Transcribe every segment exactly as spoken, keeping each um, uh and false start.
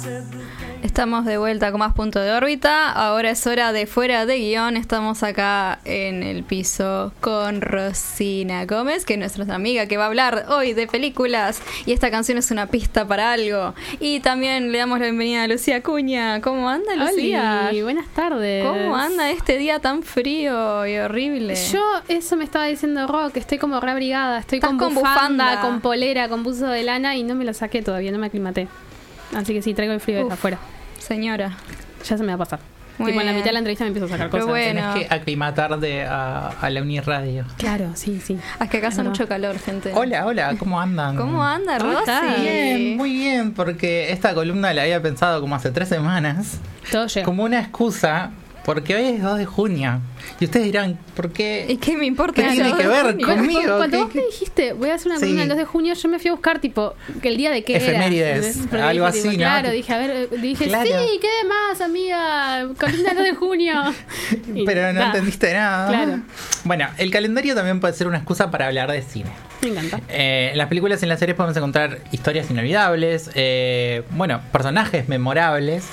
Estamos de vuelta con más Punto de Órbita. Ahora es hora de Fuera de Guión. Estamos acá en el piso con Rosina Gómez, que es nuestra amiga que va a hablar hoy de películas. Y esta canción es una pista para algo. Y también le damos la bienvenida a Lucía Acuña. ¿Cómo anda, Lucía? Hola, buenas tardes. ¿Cómo anda este día tan frío y horrible? Yo, eso me estaba diciendo Rock, estoy como reabrigada. Estoy con, con bufanda, bufanda, con polera, con buzo de lana y no me lo saqué todavía, no me aclimaté. Así que sí, traigo el frío de afuera. Señora, ya se me va a pasar. Muy tipo, en la bien. mitad de la entrevista me empiezo a sacar Pero cosas. bueno. Tenés que aclimatarte a, a la Uniradio. Claro, sí, sí. es que acá hace Es mucho calor, gente. Hola, hola, ¿cómo andan? ¿Cómo anda, ¿Cómo Rosy? estás? Bien, muy bien, porque esta columna la había pensado como hace tres semanas, Todo llega. como una excusa, porque hoy es dos de junio. Y ustedes dirán, ¿por ¿Y qué? qué me importa? ¿Qué el tiene dos que de ver junio? con- Bueno, conmigo, cuando ¿qué- vos me qué? dijiste, voy a hacer una Sí. columna el dos de junio, yo me fui a buscar, tipo, que el día de qué Efemérides, era. ¿entendés? Porque algo dije, tipo, así, ¿no? Claro, dije, a ver, dije, Claro. sí, ¿qué más, amiga? Columna el dos de junio. Y Pero no nada, entendiste nada. Claro. Bueno, el calendario también puede ser una excusa para hablar de cine. Me encanta. Eh, en las películas y en las series podemos encontrar historias inolvidables, eh, bueno, personajes memorables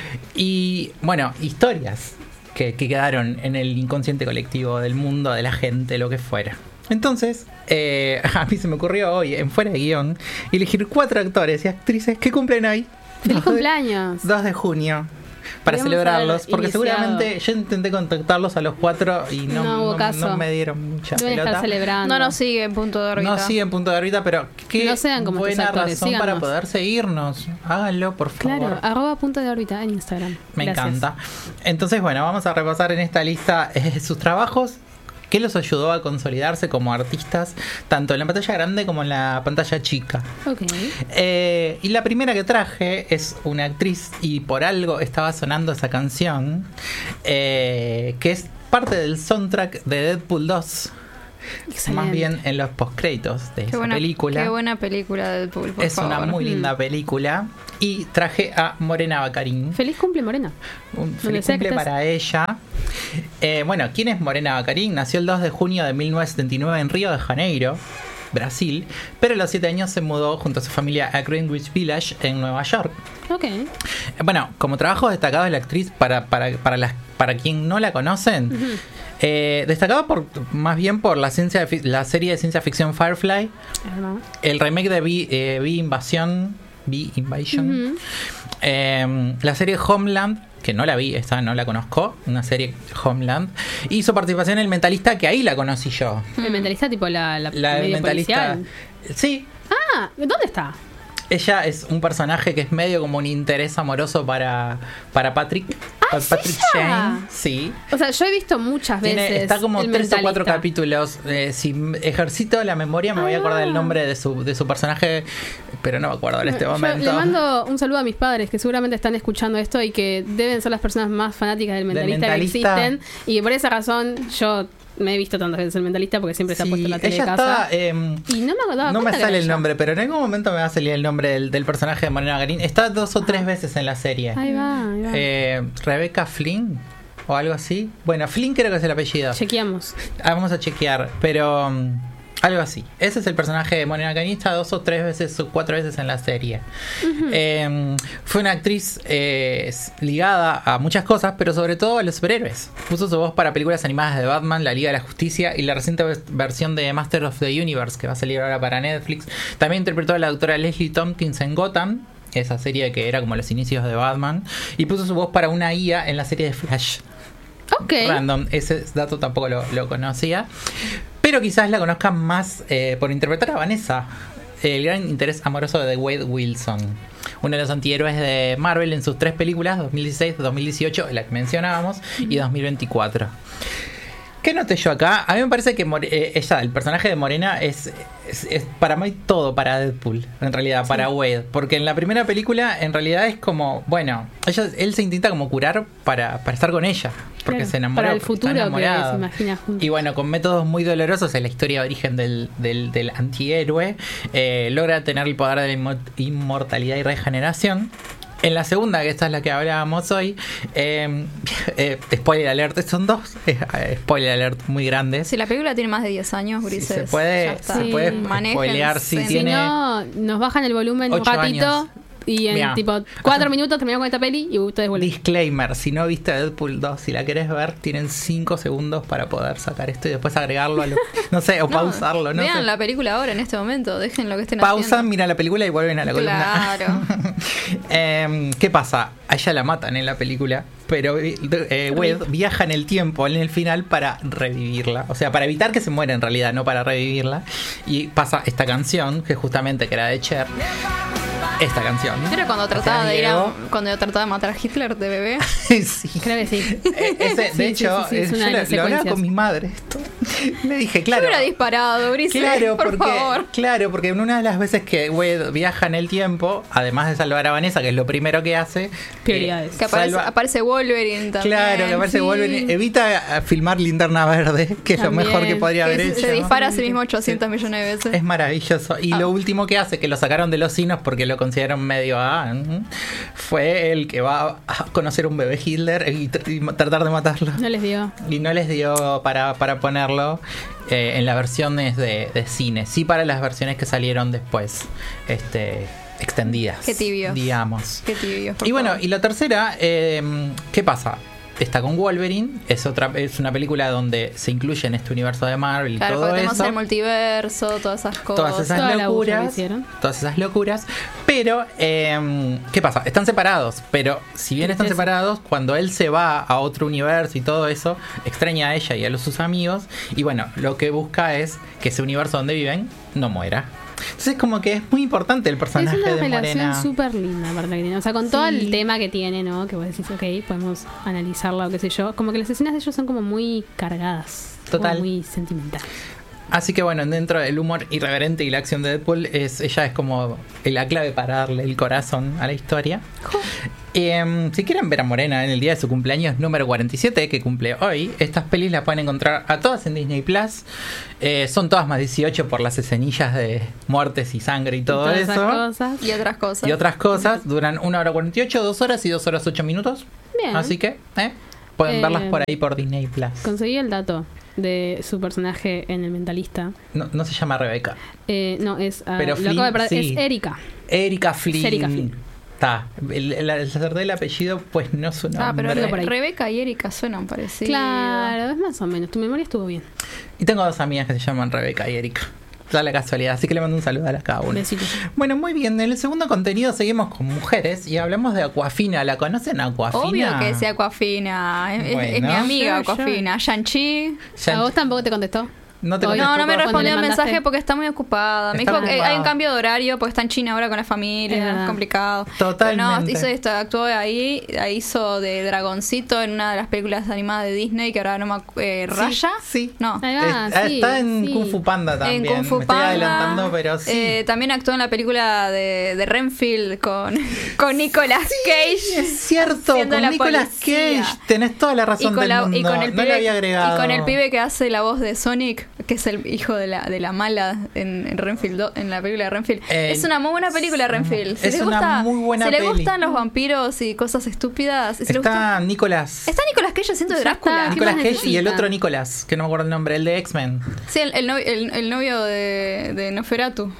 y, bueno, historias que, que quedaron en el inconsciente colectivo del mundo, de la gente, lo que fuera. Entonces, eh, a mí se me ocurrió hoy, en Fuera de Guión, elegir cuatro actores y actrices que cumplen hoy. ¡Feliz dos de- cumpleaños! dos de junio. Para Podríamos celebrarlos, haber porque iniciado. seguramente yo intenté contactarlos a los cuatro y no, No hubo no- caso. no me dieron mucha Deben estar pelota. celebrando. No nos sigue en Punto de Órbita. No siguen Punto de Órbita, pero qué No sean como estos buena actores, razón para síganos. poder seguirnos. Háganlo, por favor. Claro, arroba punto de órbita en Instagram. Me Gracias. encanta. Entonces, bueno, vamos a repasar en esta lista eh, sus trabajos. ¿Qué los ayudó a consolidarse como artistas, tanto en la pantalla grande como en la pantalla chica? Ok. Eh, y la primera que traje es una actriz, y por algo estaba sonando esa canción, eh, que es parte del soundtrack de Deadpool dos. Excelente. Más bien en los postcréditos de Qué esa buena película. Qué buena película de Deadpool, por Es favor. una muy linda película. Y traje a Morena Baccarin. Feliz cumple, Morena. Un Donde feliz sea que cumple estés. para ella. Eh, bueno, ¿quién es Morena Baccarin? Nació el dos de junio de mil novecientos setenta y nueve en Río de Janeiro, Brasil. Pero a los siete años se mudó junto a su familia a Greenwich Village en Nueva York. Ok. Eh, Bueno, como trabajo destacado de la actriz, para, para, para, las, para quien no la conocen, Ujú. eh, destacado por, más bien por la, ciencia, fi- la serie de ciencia ficción Firefly, Ajá. el remake de V eh, V Invasion, V Invasion, Ujú. eh, la serie Homeland, que no la vi, esta no la conozco, una serie Homeland, y su participación en El Mentalista, que ahí la conocí yo. El mentalista, tipo la, la, La del medio Mentalista. policial. Sí, Ah, ¿dónde está? ella es un personaje que es medio como un interés amoroso para, para Patrick. Ah, para ¿es Patrick ella? Shane, sí. O sea, yo he visto muchas Tiene- veces. está como el tres o cuatro Mentalista. capítulos. Eh, si ejercito la memoria, me voy a acordar el nombre de su, de su personaje, pero no me acuerdo en este Yo momento. le mando un saludo a mis padres que seguramente están escuchando esto y que deben ser las personas más fanáticas del mentalista, Mentalista. que existen. Y por esa razón yo me he visto tantas veces el mentalista porque siempre se ha Sí, puesto en la tele ella de casa. está. em, Y no me acordaba no me cuenta que sale era el ella. nombre, pero en algún momento me va a salir el nombre del, del personaje de Morena Baccarin. Está dos o tres veces en la serie. Ahí va, ahí va. Eh, Rebecca Flynn o algo así. Bueno, Flynn creo que es el apellido. Chequeamos. Ah, vamos a chequear, pero um, algo así. Ese es el personaje de Morena Baccarin. Está dos o tres veces o cuatro veces en la serie. Eh, fue una actriz eh, ligada a muchas cosas, pero sobre todo a los superhéroes. Puso su voz para películas animadas de Batman, La Liga de la Justicia y la reciente ves- versión de Master of the Universe, que va a salir ahora para Netflix. También interpretó a la doctora Leslie Tompkins en Gotham, esa serie que era como los inicios de Batman, y puso su voz para una I A en la serie de Flash. Ok. Random, ese dato tampoco lo, lo conocía. Pero quizás la conozcan más eh, por interpretar a Vanessa, el gran interés amoroso de Wade Wilson, uno de los antihéroes de Marvel en sus tres películas, dos mil dieciséis, dos mil dieciocho, la que mencionábamos, y dos mil veinticuatro. ¿Qué noté yo acá? A mí me parece que More- eh, ella, el personaje de Morena, es, es, es para mí todo para Deadpool, en realidad, para Wade. Porque en la primera película, en realidad es como, bueno, ella, él se intenta como curar para, para estar con ella. Porque Claro, se enamoró. para el porque está futuro que enamorado. se imagina juntos. Y bueno, con métodos muy dolorosos en la historia de origen del, del, del antihéroe, eh, logra tener el poder de la inmo- inmortalidad y regeneración. En la segunda, que esta es la que hablábamos hoy, eh, eh, spoiler alert, son dos eh, spoiler alert muy grandes. Si la película tiene más de diez años, Si Grises, se puede, ya está. se puede Manéjense. spoilear si Sí. Si tiene no, nos bajan el volumen un ocho ratito años. Y en Mirá, tipo cuatro minutos terminamos con esta peli y ustedes vuelven. Disclaimer, si no viste Deadpool dos, si la querés ver, tienen cinco segundos para poder sacar esto y después agregarlo a lo, no sé, o No, pausarlo, no vean sé. la película ahora en este momento, dejen lo que estén Pausan, haciendo. miran la película y vuelven a la columna. Claro. eh, ¿Qué pasa? A ella la matan en la película, pero eh, Wade viaja en el tiempo en el final para revivirla. O sea, para evitar que se muera en realidad, no para revivirla. Y pasa esta canción, que justamente que era de Cher. Esta canción. Era cuando trataba de ir a, cuando trataba de matar a Hitler de bebé. Sí. Creo que sí. Eh, ese, de Sí, hecho, sí, sí, sí, es eh, una yo de lo, las lo hablaba secuencias. con mi madre esto. Le dije, Yo claro. hubiera disparado, Brice, Claro, por porque, favor. claro, porque en una de las veces que Wade viaja en el tiempo, además de salvar a Vanessa, que es lo primero que hace, Prioridades. eh, Que aparece, salva- aparece Wolverine también. Claro, que aparece sí. Wolverine, evita a filmar Linterna Verde, que es lo También, mejor que podría Que haber se, hecho. se dispara a sí mismo ochocientos millones de veces. Es maravilloso. Y Ah. lo último que hace, que lo sacaron de los cinos porque lo consideraron medio ah, mm, fue el que va a conocer un bebé Hitler y, tr- y tratar de matarlo. No les dio. Y no les dio para, para ponerlo eh, en las versiones de, de cine, sí para las versiones que salieron después, este, extendidas. Qué tibios. Digamos. Qué tibio. por Y bueno, favor. y la tercera, eh, ¿qué pasa? Está con Wolverine, es otra, es una película donde se incluye en este universo de Marvel y Claro, todo porque tenemos eso. el multiverso, todas esas cosas. Todas esas Toda la bulla que locuras. hicieron. Todas esas locuras. Pero, eh, ¿qué pasa? Están separados. Pero si bien están Tristeza. separados, cuando él se va a otro universo y todo eso, extraña a ella y a los, sus amigos. Y bueno, lo que busca es que ese universo donde viven no muera. Entonces, como que es muy importante el personaje Es una de relación Morena. súper linda, aparte que tiene. O sea, con todo Sí. el tema que tiene, ¿no? Que vos decís, ok, podemos analizarla o qué sé yo. Como que las escenas de ellos son como muy cargadas. Total. Como muy sentimentales. Así que bueno, dentro del humor irreverente y la acción de Deadpool, es, ella es como la clave para darle el corazón a la historia. Eh, si quieren ver a Morena en el día de su cumpleaños número cuarenta y siete, que cumple hoy, estas pelis las pueden encontrar a todas en Disney Plus. Eh, son todas más dieciocho por las escenillas de muertes y sangre y todo Todas esas eso. cosas. Y otras cosas. Y otras cosas. Duran una hora cuarenta y ocho, dos horas y dos horas ocho minutos. Bien. Así que eh, pueden Eh, verlas por ahí por Disney Plus. Conseguí el dato de su personaje en El Mentalista. No, no se llama Rebeca. Eh, no, es, ah, Pero lo Flynn, acabo de perder, sí. es Erika. Erika Flynn. Erika Flynn. Está. El, el, el sacerdote del apellido, pues no su nombre. Ah, pero Ando por ahí. Rebeca y Erika suenan parecidos. Claro, es más o menos. Tu memoria estuvo bien. Y tengo dos amigas que se llaman Rebeca y Erika. Da la casualidad, así que le mando un saludo a las cada una. Besitos. Bueno, muy bien. En el segundo contenido seguimos con mujeres y hablamos de Aquafina. ¿La conocen Aquafina? Obvio que sea Aquafina. Es, es- es Bueno. mi amiga Sure, sure. Aquafina. Shang-Chi. Ya- ¿A vos tampoco te contestó? No te Hoy- contesto No, no me por- respondió respondió el le mandaste? mensaje porque está muy ocupada. Me Está dijo que ocupada. hay un cambio de horario porque está en China ahora con la Es familia. verdad. Es complicado. Totalmente. Pero no, hizo esto, actuó ahí, ahí hizo de dragoncito en una de las películas animadas de Disney que ahora no me acu- eh, Sí, Raya. Sí. No. Ahí va, Es- sí, está en sí. Kung Fu Panda también. En Kung Fu Me estoy Panda. adelantando, pero sí. Eh, también actuó en la película de, de Renfield con, con Nicolas Cage. Es cierto, siendo con la Nicolas policía. Tenés tenés toda la Y razón con, del la- mundo. y con el no pibe, lo había agregado. y con el pibe que hace la voz de Sonic, que es el hijo de la, de la mala en, en Renfield do- en la película de Renfield. Eh, es una muy buena película Renfield. Si es le una gusta, muy buena si le peli. gustan los vampiros y cosas estúpidas, si le gusta- Está Nicolas. está Nicolas Cage haciendo de Ya Drácula. está. ¿Qué Nicolas más Cage y el necesita? otro Nicolas, que no me acuerdo el nombre, el de X-Men. Sí, el, el novio, el- el novio de, de Nosferatu.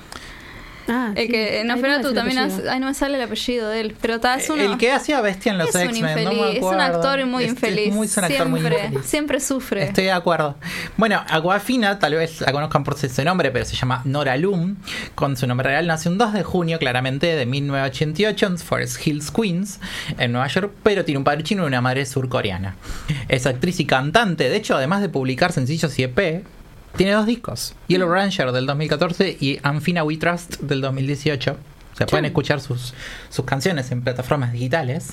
Ah, El sí. que Ahí no Nosferatu me sé el también apellido. hace, ay no me sale el apellido de él, pero está es uno El que hacía Bestia en los es un X-Men, infeliz, no me es acuerdo. un actor muy Es- infeliz. Es muy, es un actor muy siempre, infeliz. siempre sufre. Estoy de acuerdo. Bueno, Aquafina, tal vez la conozcan por ese nombre, pero se llama Nora Loom. Con su nombre real nació un dos de junio, claramente, de mil novecientos ochenta y ocho en Forest Hills, Queens, en Nueva York, pero tiene un padre chino y una madre surcoreana. Es actriz y cantante. De hecho, además de publicar sencillos y E P, tiene dos discos. Yellow Ranger del dos mil catorce y Amphina We Trust del dos mil dieciocho. O sea, pueden escuchar sus, sus canciones en plataformas digitales.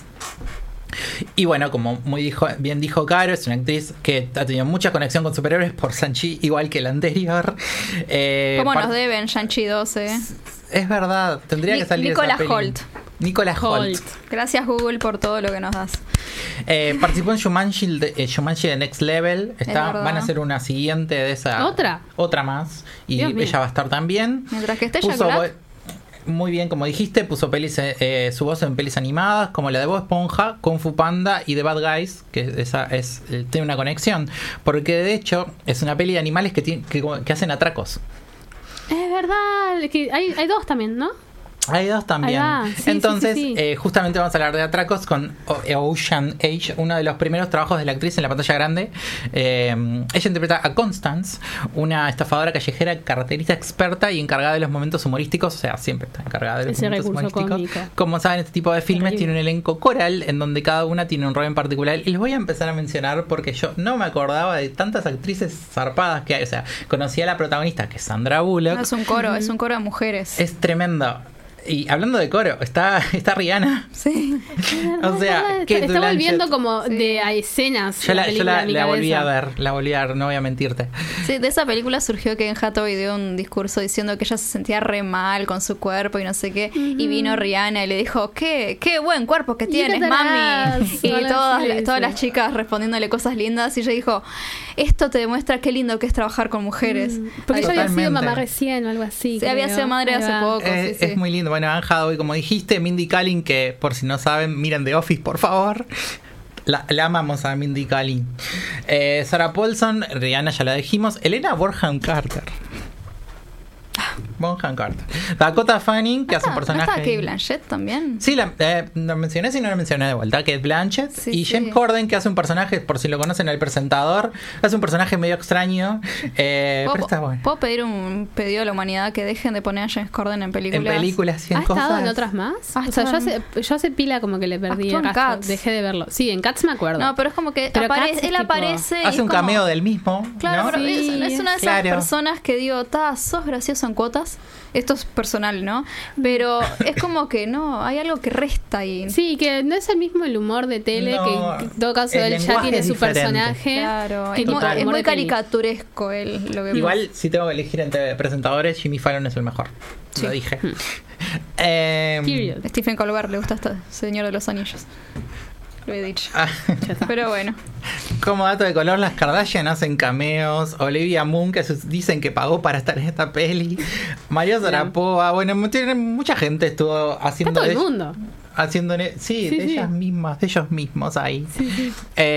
Y bueno, como muy dijo, bien dijo Caro, es una actriz que ha tenido mucha conexión con superhéroes por Shang-Chi, igual que la anterior. Eh, ¿Cómo par- nos deben Shang-Chi doce? Es verdad, tendría Ni- que salir esa Nicolas peli. Holt. Nicolas Holt. Holt. Gracias Google por todo lo que nos das. Eh, participó en Jumanji, de, eh, Jumanji The Next Level. Está, verdad. van a hacer una siguiente de esa. ¿Otra? Otra más. Y Dios mío. ella va a estar también. Mientras que esté Puso Jack Black. vo- Muy bien, como dijiste, puso pelis, eh, eh, su voz en pelis animadas como la de Bob Esponja, Kung Fu Panda y The Bad Guys, que esa es eh, tiene una conexión, porque de hecho es una peli de animales que, tiene, que, que hacen atracos. Es verdad. Que hay, hay dos también, ¿no? Hay dos también. Ahí va. Sí, Entonces, sí, sí, sí. Eh, justamente vamos a hablar de atracos con O- Ocean Age, uno de los primeros trabajos de la actriz en la pantalla grande. Eh, ella interpreta a Constance, una estafadora callejera, carterista experta y encargada de los momentos humorísticos. O sea, siempre está encargada de los Ese momentos recurso humorísticos. cómico. Como saben, este tipo de filmes Terrible. tiene un elenco coral en donde cada una tiene un rol en particular. Y les voy a empezar a mencionar porque yo no me acordaba de tantas actrices zarpadas que hay. O sea, conocí a la protagonista, que es Sandra Bullock. No, es un coro, es un coro de mujeres. Es tremendo. Y hablando de coro, está, está Rihanna. Sí. O sea, está, Kate está volviendo Blanchett. como Sí. de a escenas. Yo la, yo película la, en mi la volví a cabeza. ver, la volví a ver, no voy a mentirte. Sí, de esa película surgió que en Hathaway dio un discurso diciendo que ella se sentía re mal con su cuerpo y no sé qué. Y vino Rihanna y le dijo, qué, qué buen cuerpo que Y tienes, qué mami. tenaz. Y Hola, todas, sí, todas sí. las chicas respondiéndole cosas lindas. Y ella dijo, esto te demuestra qué lindo que es trabajar con mujeres. Mm, Porque Ay, ella había sido Totalmente. mamá recién o algo así. Sí, había creo. sido madre Ahí hace va. poco. Es, sí, sí. es muy lindo. Bueno, Anne Hathaway, como dijiste, Mindy Kaling, que por si no saben, miren The Office, por favor. La, la amamos a Mindy Kaling. Eh, Sarah Paulson, Rihanna ya la dijimos. Elena Bonham Carter. Bonham Carter. Dakota Fanning, que hace un ¿No personaje. estaba Kate Blanchett también? Sí, la, eh, la mencioné, si no la mencioné de vuelta. Kate Blanchett Sí, y sí. James Corden, que hace un personaje, por si lo conocen, el presentador. Hace un personaje medio extraño. Eh, pero ¿Puedo, está bueno. ¿Puedo pedir un pedido a la humanidad que dejen de poner a James Corden en películas? En películas y en ¿Ha estado cosas. en otras más? Ha O sea, yo estado en- hace, yo hace pila como que le perdí Actuó el en rastro. Cats. Dejé de verlo. Sí, en Cats me acuerdo. No, pero es como que Pero aparece, Cats es él tipo- aparece. y Hace es un como- cameo del mismo. Claro, ¿no? pero es, Sí, es una de esas claro. personas que digo, ta, sos gracioso en cuotas. Esto es personal, ¿no? Pero es como que no, hay algo que resta ahí. Sí, que no es el mismo el humor de tele, No, que en todo caso el él ya lenguaje tiene es su diferente. personaje. Claro, que es muy, tipo es humor muy de peli. caricaturesco él, lo que Igual, si tengo que elegir entre presentadores, Jimmy Fallon es el mejor. Sí. Lo dije. Eh, Period. Stephen Colbert le gusta este Señor de los Anillos. Lo he dicho. ah, Pero bueno. como dato de color, las Kardashian hacen cameos. Olivia Munn, que sus- dicen que pagó para estar en esta peli. María Zarapova. Bueno, tiene- mucha gente estuvo Está haciendo. todo el de- mundo. Haciendo, sí, Sí, de sí. ellas mismas, de ellos mismos ahí. Sí, sí.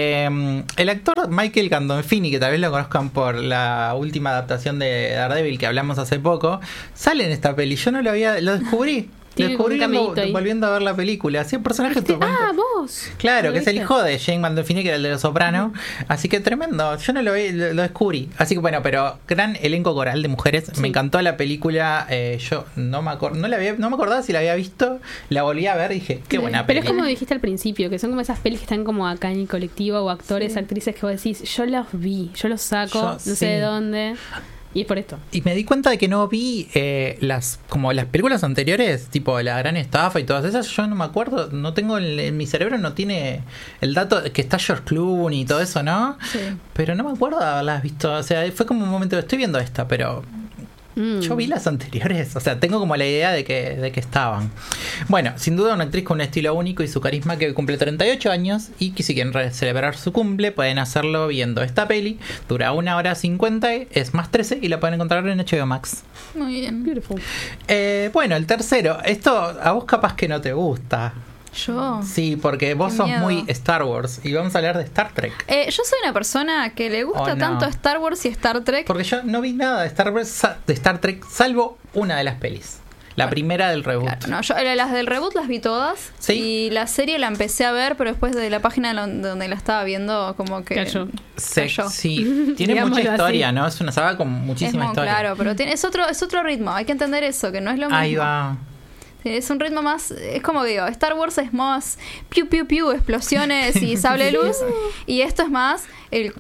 Eh, el actor Michael Gandolfini, que tal vez lo conozcan por la última adaptación de Daredevil que hablamos hace poco, sale en esta peli. Yo no lo había, lo descubrí. Lo Tiene descubrí como un viendo- cameíto ahí. volviendo a ver la película. Así un personaje Este- totalmente- ah, vos. Claro, ¿Lo que es el viste? hijo de Jane Gandolfini, que era el de Los Soprano. Así que tremendo. Yo no lo vi, lo, lo descubrí. Así que bueno, pero gran elenco coral de mujeres. Sí. Me encantó la película. eh, yo no me acor- no la había, no me acordaba si la había visto. La volví a ver y dije, qué buena Pero peli. es como dijiste al principio, que son como esas pelis que están como acá en el colectivo o actores, Sí. actrices que vos decís, yo los vi, yo los saco, Yo- no sí. sé de dónde. Y es por esto. Y me di cuenta de que no vi eh, las como las películas anteriores, tipo La Gran Estafa y todas esas. Yo no me acuerdo, no tengo el- en mi cerebro no tiene el dato de que está George Clooney y todo eso, ¿no? Sí. Pero no me acuerdo de haberlas visto. O sea, fue como un momento, estoy viendo esta, pero Mm. yo vi las anteriores. O sea, tengo como la idea de que, de que estaban. Bueno, sin duda una actriz con un estilo único y su carisma, que cumple treinta y ocho años. Y que si quieren re- celebrar su cumple, pueden hacerlo viendo esta peli. Dura una hora cincuenta, es más trece y la pueden encontrar en H B O Max. Muy bien. Beautiful. Eh, bueno, el tercero. Esto a vos capaz que no te gusta. Yo. Sí, porque vos Qué sos miedo. muy Star Wars. Y vamos a hablar de Star Trek. Eh, yo soy una persona que le gusta Oh, no. tanto Star Wars y Star Trek. Porque yo no vi nada de Star, Wars, sa- de Star Trek, salvo una de las pelis. La primera del reboot. Claro, no, yo eh, las del reboot las vi todas. Sí. Y la serie la empecé a ver, pero después de la página donde donde la estaba viendo, como que. Cayó. Se- cayó. sí, tiene mucha Digámoslo historia, así. ¿no? Es una saga con Es muchísima muy historia. claro, pero tiene, es otro es otro ritmo. Hay que entender eso, que no es lo mismo. Ahí va. Es un ritmo más, es como digo, Star Wars es más piu piu piu, explosiones y sable de luz, y esto es más el,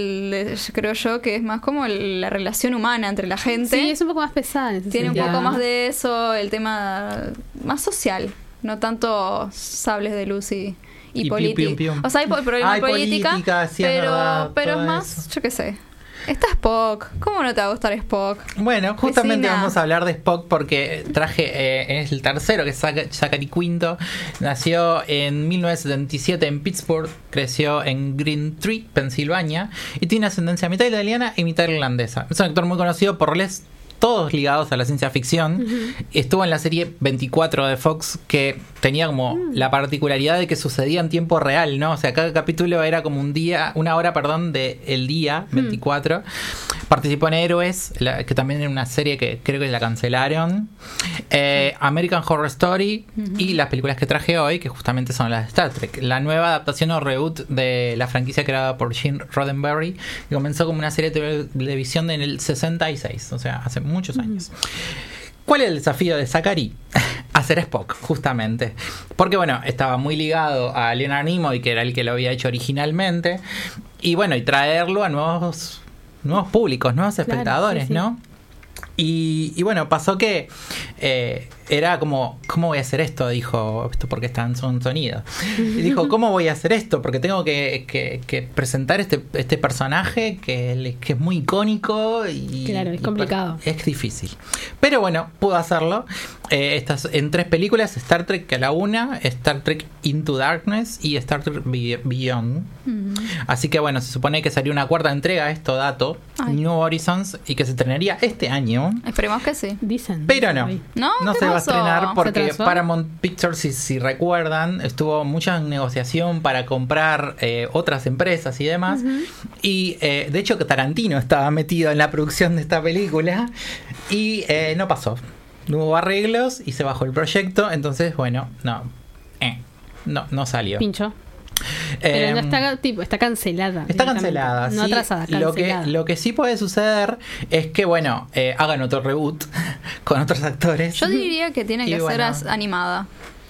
el creo yo que es más como el- la relación humana entre la gente. Sí, es un poco más pesada en ese Tiene un sentido. poco más de eso, el tema más social, no tanto sables de luz y, y, Y piu, política. piu, piu. O sea, hay po- problema Hay política, política, sí, es pero, verdad, pero es todo más, eso. yo qué sé. Está Spock, ¿cómo no te va a gustar Spock? Bueno, justamente Vecina. vamos a hablar de Spock porque traje, eh, es el tercero, que es Zac- Zachary Quinto. Nació en mil novecientos setenta y siete en Pittsburgh, creció en Green Tree, Pensilvania, y tiene ascendencia mitad italiana y mitad irlandesa. Es un actor muy conocido por roles todos ligados a la ciencia ficción. Uh-huh. Estuvo en la serie veinticuatro de Fox, que tenía como uh-huh. la particularidad de que sucedía en tiempo real, ¿no? O sea, cada capítulo era como un día, una hora, perdón, de el día veinticuatro. Uh-huh. Participó en Héroes, la, que también era una serie que creo que la cancelaron. Eh, uh-huh. American Horror Story uh-huh. y las películas que traje hoy, que justamente son las de Star Trek. La nueva adaptación o reboot de la franquicia creada por Gene Roddenberry, que comenzó como una serie de televisión en el sesenta y seis, o sea, hace muchos años. ¿Cuál es el desafío de Zachary? Hacer Spock, justamente. Porque, bueno, estaba muy ligado a Leonard Nimoy, que era el que lo había hecho originalmente. Y, bueno, y traerlo a nuevos, nuevos públicos, nuevos espectadores, claro, sí, sí. ¿no? Y, y bueno, pasó que eh, era como, ¿cómo voy a hacer esto? Dijo, esto porque está en son sonido. Y dijo, ¿cómo voy a hacer esto? Porque tengo que, que, que presentar este, este personaje que, que es muy icónico y... Claro, es complicado. Y, es difícil. Pero bueno, pudo hacerlo. Eh, estas, en tres películas, Star Trek a la una, Star Trek Into Darkness y Star Trek Beyond. Mm. Así que bueno, se supone que salió una cuarta entrega, esto dato, Ay. New Horizons, y que se estrenaría este año. Esperemos que sí. Dicen. Pero no. No, no se va pasó? a estrenar porque Paramount Pictures, si, si recuerdan, estuvo mucha negociación para comprar eh, otras empresas y demás. Uh-huh. Y eh, de hecho que Tarantino estaba metido en la producción de esta película y eh, no pasó. No hubo arreglos y se bajó el proyecto. Entonces, bueno, no. Eh, no, no salió. Pincho. Pero eh, no está, tipo, está cancelada. Está cancelada, no sí. atrasada, cancelada. Lo que, lo que sí puede suceder es que, bueno, eh, hagan otro reboot con otros actores. Yo diría que tiene que bueno, ser animada.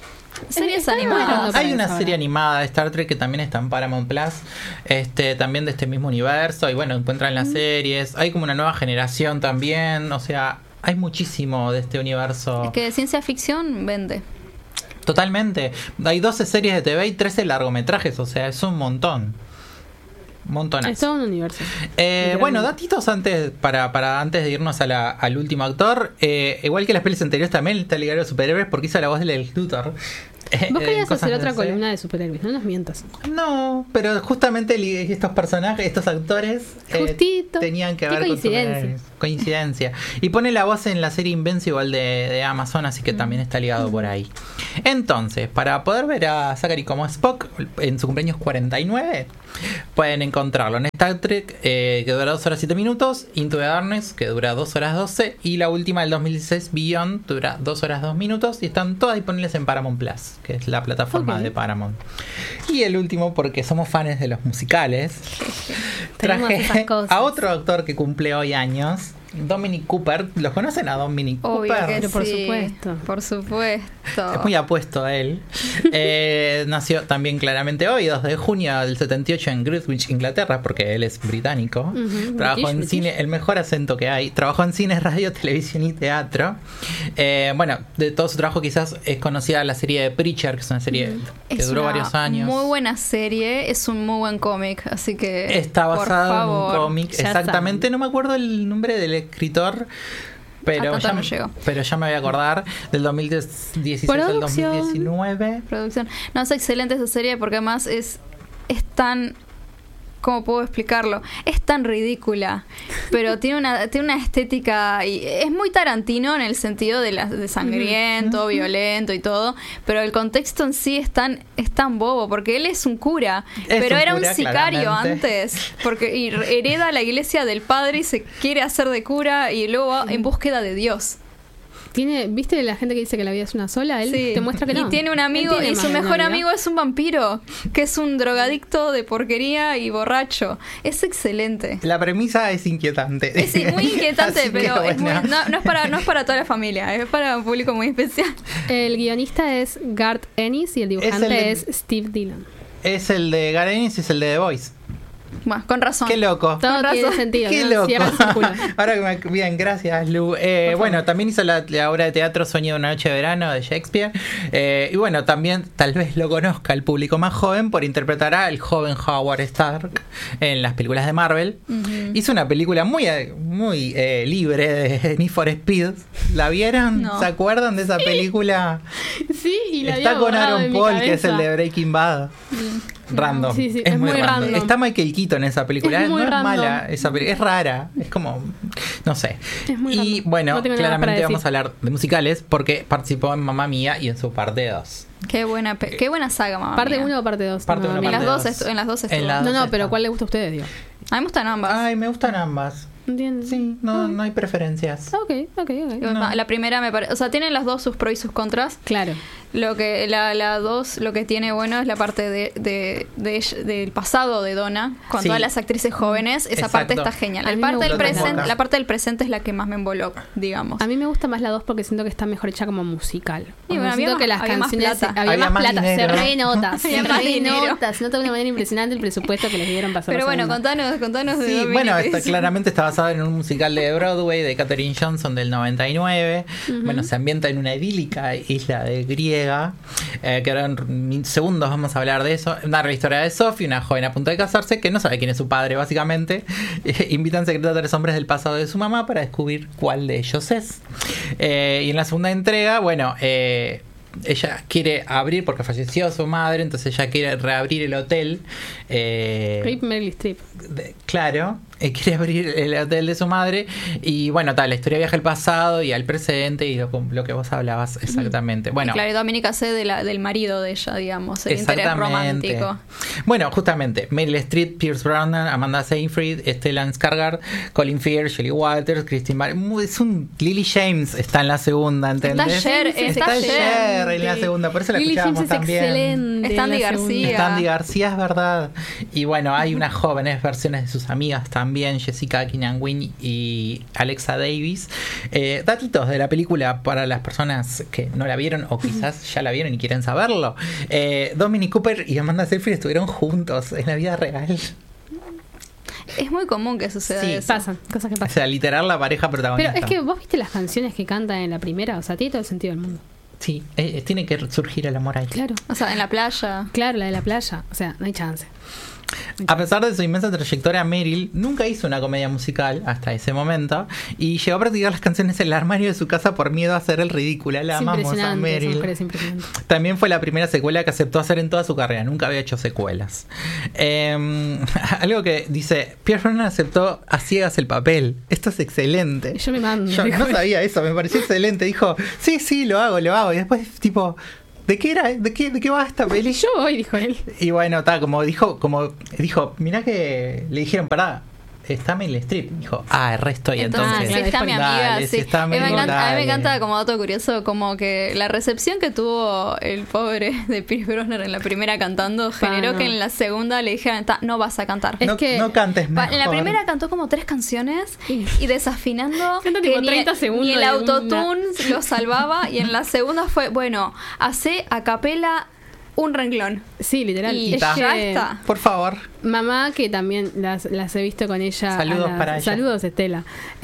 Series bueno, animadas. Hay una serie animada de Star Trek que también está en Paramount Plus, este, también de este mismo universo. Y bueno, encuentran las mm. series. Hay como una nueva generación también. O sea, hay muchísimo de este universo. Es que de ciencia ficción vende. Totalmente. Hay doce series de T V y trece largometrajes, o sea, es un montón. Montonazo. Es todo un universo. Eh, bueno, datitos antes para, para antes de irnos a la, al último actor. Eh, igual que las pelis anteriores también está ligado a los superhéroes porque hizo la voz del Lex Luthor. Vos querías hacer otra columna de superhéroes, no nos mientas. No, pero justamente estos personajes, estos actores eh, tenían que Qué ver coincidencia. con coincidencia. Y pone la voz en la serie Invincible de, de Amazon, así que mm. también está ligado mm. por ahí. Entonces, para poder ver a Zachary como Spock en su cumpleaños cuarenta y nueve, pueden encontrarlo en Star Trek, eh, que dura dos horas siete minutos, Into the Darkness, que dura dos horas doce, y la última del dos mil dieciséis, Beyond, dura dos horas dos minutos, y están todas disponibles en Paramount Plus, que es la plataforma okay. de Paramount. Y el último, porque somos fans de los musicales, traje a otro actor que cumple hoy años, Dominic Cooper. ¿Los conocen a Dominic Obvio Cooper? Que por sí, supuesto. Por supuesto. Es muy apuesto a él. eh, nació también claramente hoy, dos de junio del setenta y ocho en Greenwich, Inglaterra, porque él es británico. Uh-huh. Trabajó British, en British. cine, el mejor acento que hay. Trabajó en cine, radio, televisión y teatro. Eh, bueno, de todo su trabajo quizás es conocida la serie de Preacher, que es una serie uh-huh. que es duró varios años. Muy buena serie, es un muy buen cómic, así que está basado en un cómic, exactamente. Saben. No me acuerdo el nombre del escritor, pero ya, no llegó. pero ya me voy a acordar del dos mil dieciséis al dos mil diecinueve. Producción. No, es excelente esa serie porque además es, es tan... ¿Cómo puedo explicarlo? Es tan ridícula, pero tiene una tiene una estética y es muy Tarantino en el sentido de, la, de sangriento, violento y todo, pero el contexto en sí es tan es tan bobo porque él es un cura, es pero un era cura, un sicario claramente. antes, porque y hereda la iglesia del padre y se quiere hacer de cura y luego va en búsqueda de Dios. Tiene, ¿viste la gente que dice que la vida es una sola? Él sí. te muestra que no. Y tiene un amigo, tiene y su mejor amigo es un vampiro, que es un drogadicto de porquería y borracho. Es excelente. La premisa es inquietante. Es sí, muy inquietante, pero bueno. es muy, no, no, es para, no es para toda la familia, es para un público muy especial. El guionista es Garth Ennis y el dibujante es, el de, es Steve Dillon. Es el de Garth Ennis y es el de The Voice. Bueno, con razón. Qué loco. Todo con tiene razón. sentido. Qué ¿no? loco. Ahora que me... Bien, gracias, Lu. Eh, bueno, también hizo la, la obra de teatro Sueño de una noche de verano de Shakespeare. Eh, y bueno, también tal vez lo conozca el público más joven por interpretar al joven Howard Stark en las películas de Marvel. Uh-huh. Hizo una película muy, muy eh, libre de Need for Speed. ¿La vieron? No. ¿Se acuerdan de esa sí. película? Sí, y la está con Aaron Paul, que es el de cabeza. Breaking Bad. Sí. Random. Sí, sí, es, es muy muy random. random. Está Michael Keaton en esa película. Es muy no es random. mala esa película, es rara, es como, no sé. Es muy y random. bueno, No tengo nada para claramente decir. vamos a hablar de musicales porque participó en Mamma Mía y en su parte dos. Qué buena, pe- qué buena saga, mamá. ¿Parte mía. uno o parte dos? Parte No, uno, En mira. las, parte dos dos. estu- en las dos En estuvo. las No, dos no, pero está. ¿cuál le gusta a ustedes, digo? A mí me gustan ambas. Ay, me gustan ambas. ¿Entiendes? Sí, no, no hay preferencias. Ok, ok, ok. no. La primera me parece, o sea, tienen las dos sus pros y sus contras. Claro. Lo que la, la dos lo que tiene bueno es la parte de, de, de ella- del pasado de Donna con Sí. todas las actrices jóvenes. Esa Exacto. parte está genial. A La mí parte me del gustó presente, tampoco. la parte del presente es la que más me emboló, digamos. A mí me gusta más la dos porque siento que está mejor hecha como musical. Y O sea, bueno, había siento más- que las había más canciones plata. había, Había más más plata, se dinero. renota, se Había más dinero. renota, se nota de una manera impresionante el presupuesto que les dieron para hacer Pero la bueno, segunda. contanos, contanos de Sí, Dominic. bueno, está, claramente está basado en un musical de Broadway de Katherine Johnson del noventa y nueve. Bueno, se ambienta en una idílica isla de griega, eh, que ahora en segundos vamos a hablar de eso. Narra la historia de Sophie, una joven a punto de casarse que no sabe quién es su padre, básicamente. Eh, invita en secreto a tres hombres del pasado de su mamá para descubrir cuál de ellos es. Eh, y en la segunda entrega, bueno, eh, ella quiere abrir, porque falleció su madre, entonces ella quiere reabrir el hotel. Eh, Rip Meryl Streep. de- claro, eh, quiere abrir el hotel de su madre. Y bueno, tal, la historia viaja al pasado y al presente y lo, lo que vos hablabas exactamente. Bueno, Claro, y Dominica hace de la, del marido de ella, digamos, el interés exactamente. romántico. Bueno, justamente, Meryl Streep, Pierce Brosnan, Amanda Seyfried, Stellan Skarsgård, Colin Firth, Shelley Walters, Christine Barr. Muy- Es un Lily James está en la segunda, ¿entendés? Está Cher, está, está Cher Cher. en la segunda, por eso la Lily James escuchábamos es también. excelente. Está Andy en la segunda. García. Está Andy García, es verdad. Y bueno, hay unas jóvenes versiones de sus amigas también, Jessica Keenan Wynn y Alexa Davis. Eh, datitos de la película para las personas que no la vieron o quizás ya la vieron y quieren saberlo. Eh, Dominic Cooper y Amanda Seyfried estuvieron juntos en la vida real. Es muy común que suceda Sí, eso. Pasan, cosas que O pasan. sea, literal la pareja Pero protagonista. es que vos viste las canciones que cantan en la primera, o sea, tiene todo el sentido del mundo. Sí, eh, tiene que surgir el amor ahí. Claro. O sea, en la playa. Claro, la de la playa, o sea, no hay chance. A pesar de su inmensa trayectoria, Meryl nunca hizo una comedia musical hasta ese momento y llegó a practicar las canciones en el armario de su casa por miedo a hacer el ridículo. La Es amamos a impresionante, esa Meryl. mujer es impresionante. También fue la primera secuela que aceptó hacer en toda su carrera. Nunca había hecho secuelas. Eh, algo que dice, Pierce Brosnan aceptó a ciegas el papel. Esto es excelente. Yo me mando. Yo no sabía eso, me pareció excelente. Dijo, sí, sí, lo hago, lo hago. Y después, tipo, ¿de qué era? ¿De qué, de qué va esta peli? Yo voy, dijo él. Y bueno, está, como dijo, como dijo, mirá que le dijeron, pará, está Meryl Streep. Dijo, ah, el resto y Entonces, entonces. si Ah, está claro, mi amiga, dale, sí. si está Eh, me Meryl, encanta- a mí me dale. encanta como dato curioso, como que la recepción que tuvo el pobre de Pierce Brosnan en la primera cantando generó no. que en la segunda le dijeran, "Ta, no vas a cantar. Es no, que- no cantes Pa- mejor. En la primera cantó como tres canciones Sí. y desafinando Canta que tipo ni, treinta segundos ni el de autotune lo salvaba y en la segunda fue, bueno, hace a capela un renglón. Sí, literal. Y Es ya que está. Por favor. Mamá, que también las, las he visto con ella. a Saludos las- para ella. Saludos, Estela.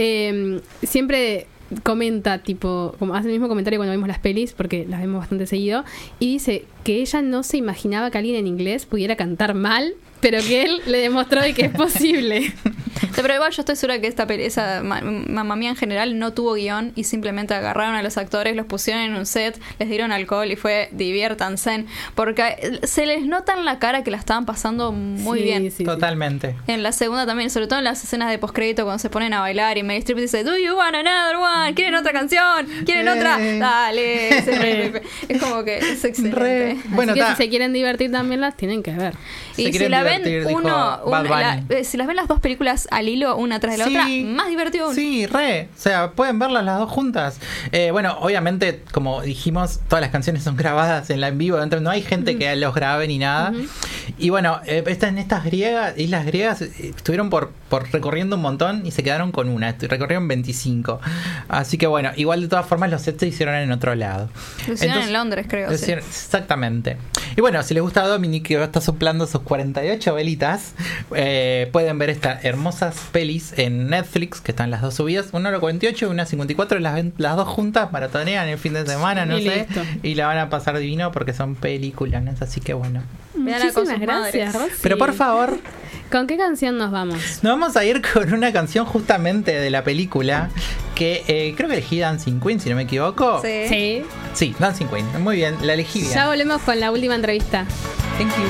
Eh, siempre comenta, tipo, como hace el mismo comentario cuando vemos las pelis, porque las vemos bastante seguido, y dice que ella no se imaginaba que alguien en inglés pudiera cantar mal, pero que él le demostró de que es posible. Pero igual yo estoy segura que esta peli- esa ma- Mamma Mía en general no tuvo guión y simplemente agarraron a los actores, los pusieron en un set, les dieron alcohol y fue diviértanse, porque se les nota en la cara que la estaban pasando muy Sí, bien. sí, sí. Totalmente. En la segunda también, sobre todo en las escenas de postcrédito cuando se ponen a bailar y Meryl Streep dice, "Do you want another one? ¿Quieren otra canción? ¿Quieren Eh. otra? Dale." Es, es como que es excelente. Re. Así Bueno, que ta. si se quieren divertir también las tienen que ver. Se Y si quieren la ven divertir, dijo uno, Bad una- la- Bunny. eh, si las ven las dos películas al hilo, una tras de la Sí. otra, más divertido aún. Sí, re. O sea, pueden verlas las dos juntas. Eh, bueno, obviamente, como dijimos, todas las canciones son grabadas en la en vivo. Entonces no hay gente que los grabe ni nada. Y bueno, eh, esta- en estas griegas, islas griegas, eh, estuvieron por, por recorriendo un montón y se quedaron con una. Recorrieron veinticinco. Así que bueno, igual de todas formas los sets se hicieron en otro lado. Lo hicieron Entonces- en Londres, creo. Lo sí. hicieron- Exactamente. Y bueno, si les gusta Dominic, que está soplando sus cuarenta y ocho velitas, eh, pueden ver estas hermosas pelis en Netflix, que están las dos subidas, una a las cuarenta y ocho y una a cincuenta y cuatro, las, ven- las dos juntas, maratonean el fin de semana, no Y sé, listo. y la van a pasar divino porque son películas, así que bueno. Véanla con Muchísimas sus gracias, madres. Rosy. Pero por favor, ¿Con qué canción nos vamos? nos vamos a ir con una canción justamente de la película, que eh, creo que elegí Dancing Queen, si no me equivoco. Sí. Sí. Sí, Dancing Queen, muy bien, la elegí bien. Ya volvemos con la última entrevista. Thank you.